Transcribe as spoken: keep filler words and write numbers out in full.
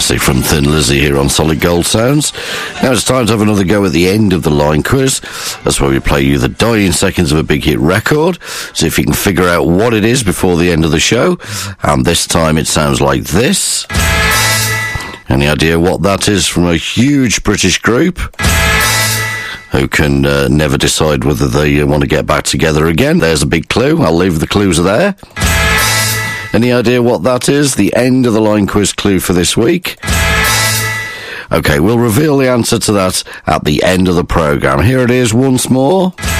Classic from Thin Lizzy here on Solid Gold Sounds. Now it's time to have another go at the end of the line quiz. That's where we play you the dying seconds of a big hit record, see if you can figure out what it is before the end of the show. And this time it sounds like this. Any idea what that is from a huge British group who can uh, never decide whether they uh, want to get back together again? There's a big clue. I'll leave the clues there. Any idea what that is? The end of the line quiz clue for this week. Okay, we'll reveal the answer to that at the end of the programme. Here it is once more.